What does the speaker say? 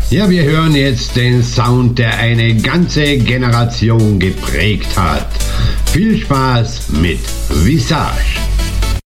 Ja, wir hören jetzt den Sound, der eine ganze Generation geprägt hat. Viel Spaß mit Visage.